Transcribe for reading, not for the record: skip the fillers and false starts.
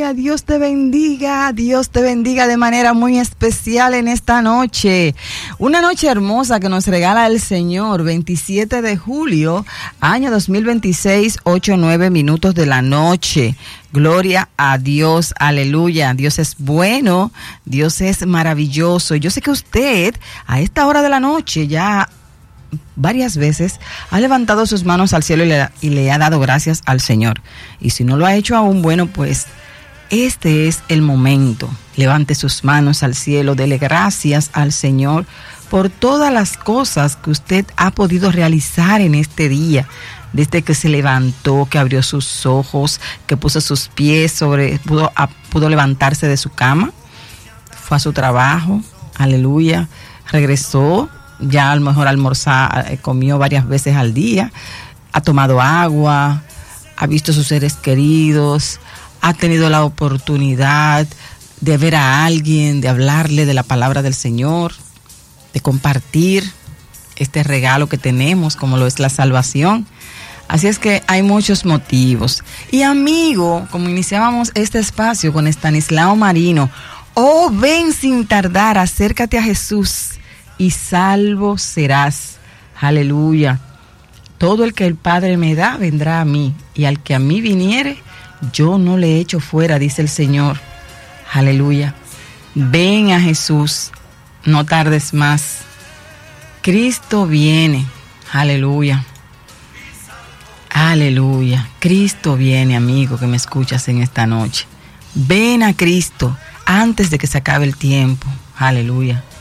aleluya. Dios te bendiga de manera muy especial en esta noche. Una noche hermosa que nos regala el Señor, 27 de julio, año 2026, 8:09 minutos de la noche. Gloria a Dios, aleluya. Dios es bueno, Dios es maravilloso. Yo sé que usted a esta hora de la noche ya varias veces ha levantado sus manos al cielo y le ha dado gracias al Señor. Y si no lo ha hecho aún, bueno, pues este es el momento. Levante sus manos al cielo, dele gracias al Señor por todas las cosas que usted ha podido realizar en este día. Desde que se levantó, que abrió sus ojos, que puso sus pies pudo levantarse de su cama, fue a su trabajo, aleluya, regresó, ya a lo mejor comió varias veces al día, ha tomado agua, ha visto a sus seres queridos, ha tenido la oportunidad de ver a alguien, de hablarle de la palabra del Señor, de compartir este regalo que tenemos, como lo es la salvación. Así es que hay muchos motivos. Y amigo, como iniciábamos este espacio con Estanislao Marino, oh, ven sin tardar, acércate a Jesús y salvo serás. Aleluya. Todo el que el Padre me da vendrá a mí, y al que a mí viniere, yo no le echo fuera, dice el Señor. Aleluya. Ven a Jesús, no tardes más. Cristo viene. Aleluya. Aleluya. Cristo viene, amigo que me escuchas en esta noche. Ven a Cristo antes de que se acabe el tiempo. Aleluya.